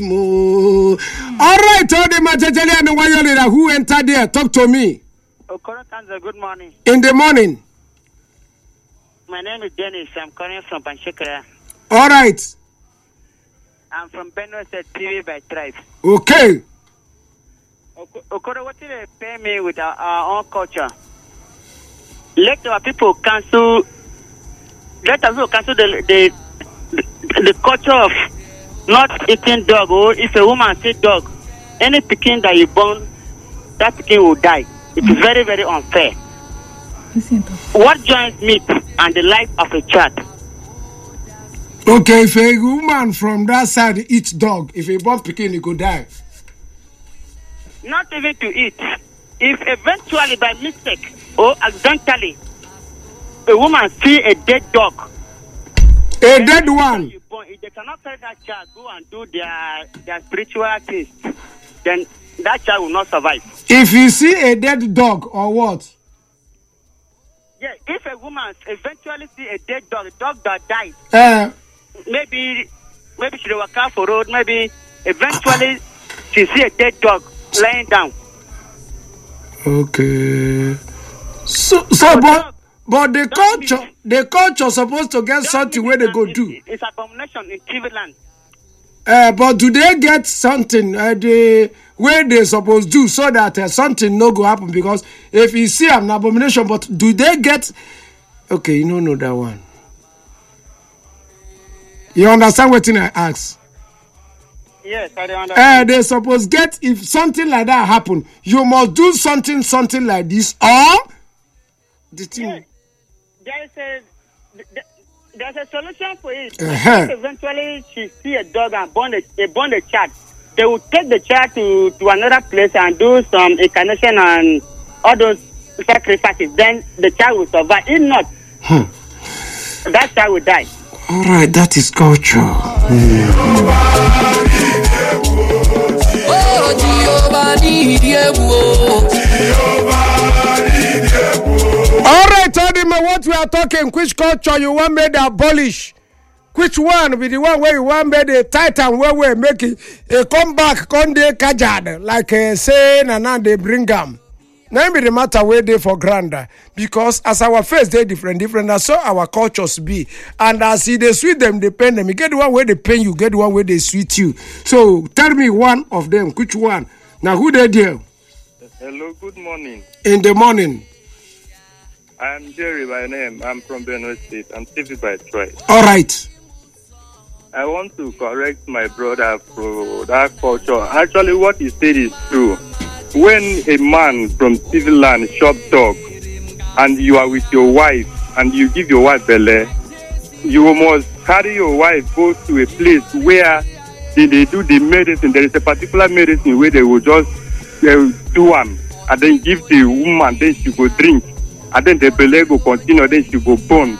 All right, Tony Majajali and Wayolida, who entered there? Talk to me. Okoro Kanza, good morning. In the morning. My name is Dennis. I'm calling from Panchekra. All right. I'm from Benue State TV by tribe. Okay. Okoro, what did they pay me with our own culture? Let our people cancel. Let us cancel the culture of not eating dog. Or if a woman see dog, any pikin that you born, that pikin will die. It's very, very unfair. What joins meat and the life of a child? Okay, if a woman from that side eats dog, if a born pikin, he could die. Not even to eat. If eventually by mistake or accidentally a woman see a dead dog, a dead one, if they cannot carry that child go and do their spiritual things, then that child will not survive. If you see a dead dog or what? Yeah, if a woman eventually see a dead dog, a dog that died, maybe she walk out for road, maybe eventually she see a dead dog laying down. Okay. So but the culture supposed to get something where they go do. It's abomination in TV land. But do they get something where they supposed do so that something no go happen? Because if you see an abomination, but do they get? Okay, you don't know that one. You understand what I ask? Yes, I understand. They supposed get, if something like that happen, you must do something like this, or the thing. Yes. There's a solution for it. If eventually she see a dog and born a child, they will take the child to another place and do some incarnation and all those sacrifices. Then the child will survive. If not, that child will die. All right, that is culture. All right, Odima, what we are talking, which culture you want me to abolish? Which one be the one where you want me the Titan where we make it come back, come de kajad, like say, and they bring them. Now be the matter where they for grander, because as our face they different, as so our cultures be, and as they sweet them, they pain them. You get the one where they pain you, get the one where they sweet you. So tell me one of them, which one? Now who they there? Hello, good morning. In the morning. I'm Jerry by name. I'm from Benue State. I'm TV by tribe. All right. I want to correct my brother for that culture. Actually, what he said is true. When a man from civil land shop dog and you are with your wife and you give your wife belly, you must carry your wife go to a place where they do the medicine. There is a particular medicine where they will just do one and then give the woman, then she go drink. And then the belly go continue, then she go burn.